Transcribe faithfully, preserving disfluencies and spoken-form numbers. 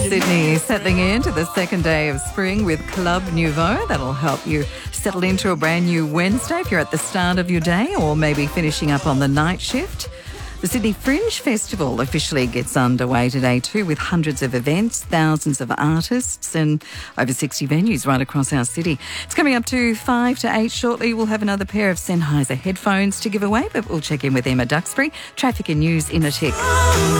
Sydney is settling into the second day of spring with Club Nouveau. That'll help you settle into a brand new Wednesday if you're at the start of your day or maybe finishing up on the night shift. The Sydney Fringe Festival officially gets underway today too, with hundreds of events, thousands of artists and over sixty venues right across our city. It's coming up to five to eight shortly. We'll have another pair of Sennheiser headphones to give away, but we'll check in with Emma Duxbury. Traffic and news in a tick.